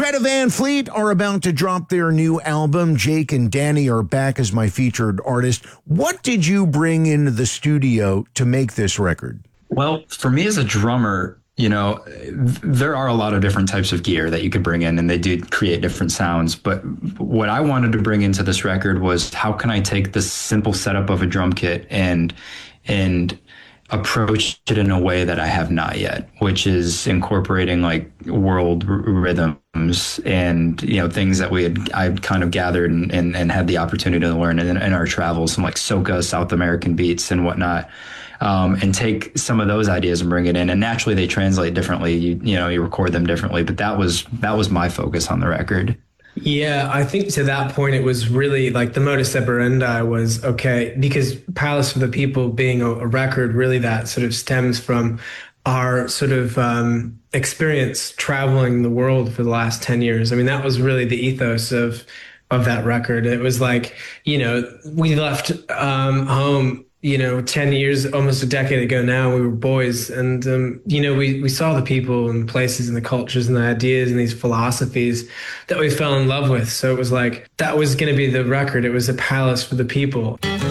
Greta Van Fleet are about to drop their new album. Jake and Danny are back as my featured artist. What did you bring into the studio to make this record? Well, for me as a drummer, there are a lot of different types of gear that you could bring in, and they do create different sounds. But what I wanted to bring into this record was, how can I take the simple setup of a drum kit and approach it in a way that I have not yet, which is incorporating like world rhythms and, things that I'd kind of gathered and had the opportunity to learn in our travels, some like soca, South American beats and whatnot. And take some of those ideas and bring it in. And naturally they translate differently. You record them differently, but that was my focus on the record. Yeah, I think to that point, it was really like the modus operandi was okay, because Palace for the People being a record, really that sort of stems from our sort of experience traveling the world for the last 10 years. I mean, that was really the ethos of that record. It was like, we left home 10 years, almost a decade ago now. We were boys, and we saw the people and places and the cultures and the ideas and these philosophies that we fell in love with. So it was like, that was going to be the record. It was a Palace for the People.